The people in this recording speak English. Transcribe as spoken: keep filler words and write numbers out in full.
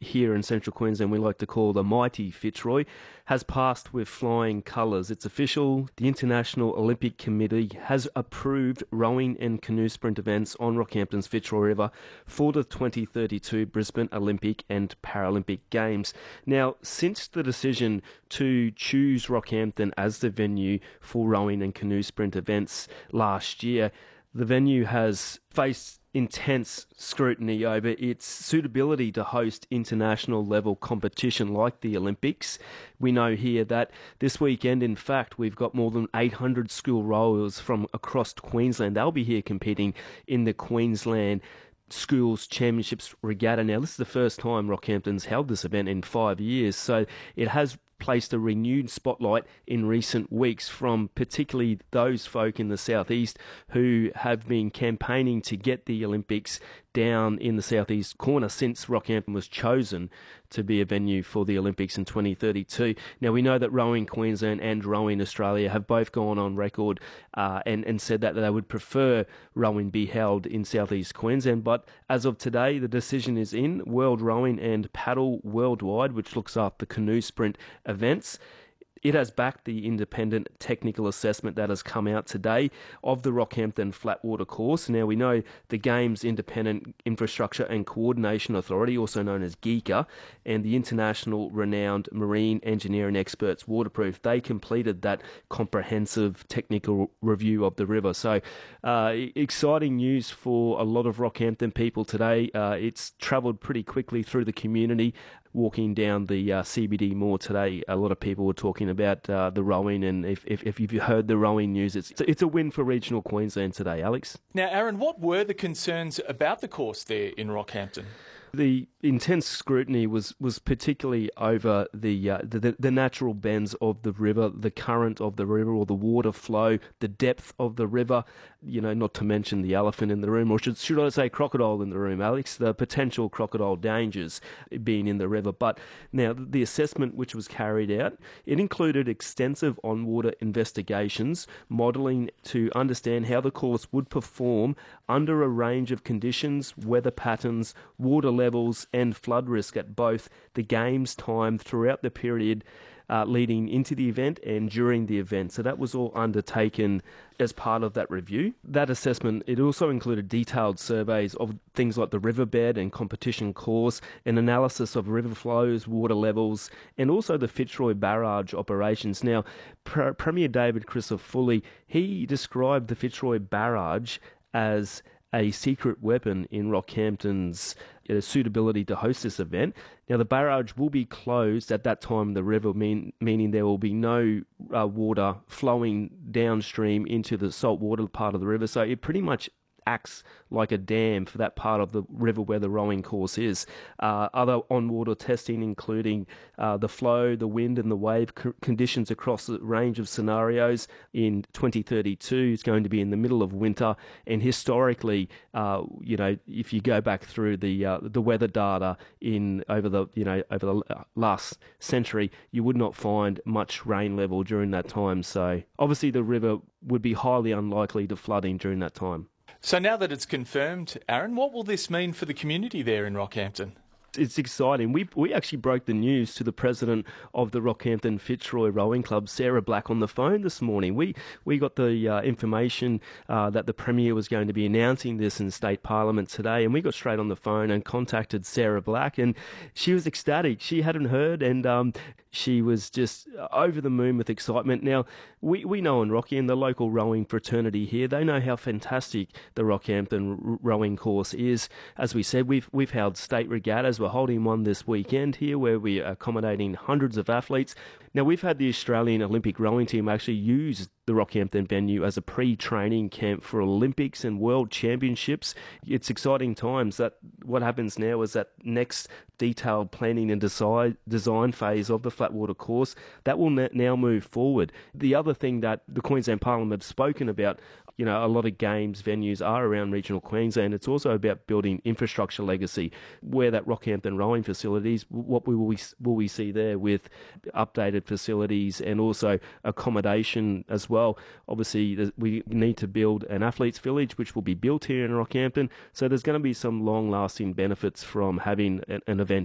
here in Central Queensland we like to call the mighty Fitzroy, has passed with flying colours. It's official. The International Olympic Committee has approved rowing and canoe sprint events on Rockhampton's Fitzroy River for the twenty thirty-two Brisbane Olympic and Paralympic Games. Now, since the decision to choose Rockhampton as the venue for rowing and canoe sprint events last year, the venue has faced intense scrutiny over its suitability to host international level competition like the Olympics. We know here that this weekend, in fact, we've got more than eight hundred school rowers from across Queensland. They'll be here competing in the Queensland Schools Championships Regatta. Now, this is the first time Rockhampton's held this event in five years, so it has placed a renewed spotlight in recent weeks from particularly those folk in the southeast who have been campaigning to get the Olympics down in the southeast corner since Rockhampton was chosen to be a venue for the Olympics in twenty thirty-two. Now, we know that Rowing Queensland and Rowing Australia have both gone on record uh, and, and said that they would prefer rowing be held in southeast Queensland, but as of today, the decision is in. World Rowing and Paddle Worldwide, which looks after canoe sprint events, it has backed the independent technical assessment that has come out today of the Rockhampton Flatwater course. Now, we know the Games Independent Infrastructure and Coordination Authority, also known as GECA, and the international renowned marine engineering experts Waterproof, they completed that comprehensive technical review of the river. So, uh, exciting news for a lot of Rockhampton people today. Uh, it's travelled pretty quickly through the community. Walking down the uh, C B D Mall today, a lot of people were talking about uh, the rowing, and if, if, if you've heard the rowing news, it's it's a win for regional Queensland today, Alex. Now, Aaron, what were the concerns about the course there in Rockhampton? The intense scrutiny was, was particularly over the, uh, the the natural bends of the river, the current of the river or the water flow, the depth of the river, you know, not to mention the elephant in the room, or should, should I say crocodile in the room, Alex, the potential crocodile dangers being in the river. But now the assessment which was carried out, it included extensive on-water investigations, modelling to understand how the course would perform under a range of conditions, weather patterns, water levels and flood risk at both the games time throughout the period uh, leading into the event and during the event. So that was all undertaken as part of that review. That assessment, it also included detailed surveys of things like the riverbed and competition course, an analysis of river flows, water levels, and also the Fitzroy Barrage operations. Now, Pre- Premier David Crisafulli, he described the Fitzroy Barrage as a secret weapon in Rockhampton's uh, suitability to host this event. Now, the barrage will be closed at that time of the river, mean, meaning there will be no uh, water flowing downstream into the saltwater part of the river. So it pretty much acts like a dam for that part of the river where the rowing course is. Uh, other on-water testing, including uh, the flow, the wind and the wave co- conditions across a range of scenarios in twenty thirty-two. It's going to be in the middle of winter, and historically, uh, you know, if you go back through the uh, the weather data in over the you know over the last century, you would not find much rain level during that time. So obviously, the river would be highly unlikely to flooding during that time. So now that it's confirmed, Aaron, what will this mean for the community there in Rockhampton? It's exciting. We we actually broke the news to the president of the Rockhampton Fitzroy Rowing Club, Sarah Black, on the phone this morning. We we got the uh, information uh, that the Premier was going to be announcing this in State Parliament today, and we got straight on the phone and contacted Sarah Black, and she was ecstatic. She hadn't heard, and um, she was just over the moon with excitement. Now, we, we know in Rocky and the local rowing fraternity here, they know how fantastic the Rockhampton rowing course is. As we said, we've we've held state regattas. We're holding one this weekend here where we're accommodating hundreds of athletes. Now, we've had the Australian Olympic rowing team actually use the Rockhampton venue as a pre-training camp for Olympics and World Championships. It's exciting times. That what happens now is that next detailed planning and decide, design phase of the Flatwater course, that will now move forward. The other thing that the Queensland Parliament have spoken about, you know, a lot of games venues are around regional Queensland. It's also about building infrastructure legacy, where that Rockhampton rowing facilities, what we will we, will we see there with updated facilities and also accommodation as well. Obviously, we need to build an athletes village, which will be built here in Rockhampton. So there's going to be some long-lasting benefits from having an event